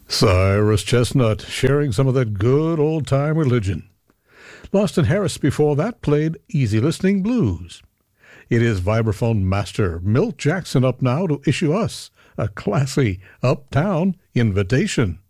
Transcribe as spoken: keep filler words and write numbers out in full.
Cyrus Chestnut sharing some of that good old-time religion. Boston Harris before that played Easy Listening Blues. It is vibraphone master Milt Jackson up now to issue us a classy Uptown invitation.